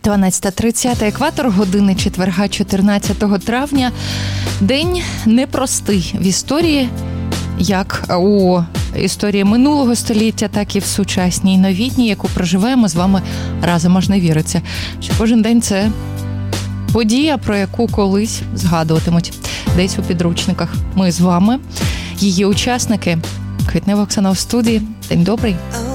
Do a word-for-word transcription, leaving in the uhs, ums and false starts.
дванадцята тридцять, екватор, години четверга, чотирнадцятого травня. День непростий в історії, як у історії минулого століття, так і в сучасній новітній, яку проживаємо з вами разом. Аж не віриться, що кожен день – це подія, про яку колись згадуватимуть десь у підручниках. Ми з вами, її учасники. Квітнева Оксана в студії. День добрий.